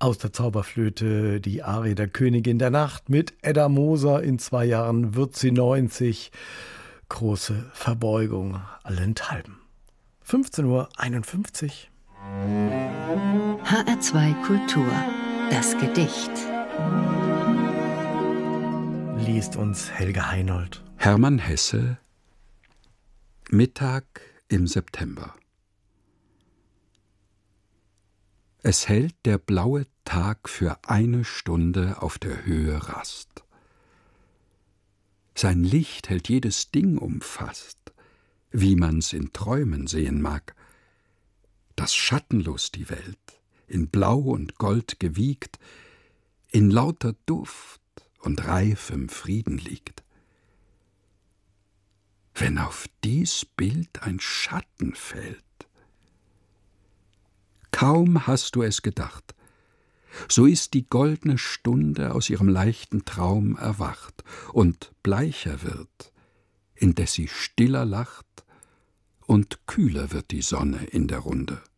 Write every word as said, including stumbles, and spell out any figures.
Aus der Zauberflöte die Arie der Königin der Nacht mit Edda Moser. In zwei Jahren wird sie neunzig. Große Verbeugung allenthalben. fünfzehn Uhr einundfünfzig. H R zwei Kultur. Das Gedicht. Liest uns Helge Heinold. Hermann Hesse. Mittag im September. Es hält der blaue Tag für eine Stunde auf der Höhe Rast. Sein Licht hält jedes Ding umfasst, wie man's in Träumen sehen mag, dass schattenlos die Welt, in Blau und Gold gewiegt, in lauter Duft und reifem Frieden liegt. Wenn auf dies Bild ein Schatten fällt, kaum hast du es gedacht, so ist die goldne Stunde aus ihrem leichten Traum erwacht und bleicher wird, indes sie stiller lacht, und kühler wird die Sonne in der Runde.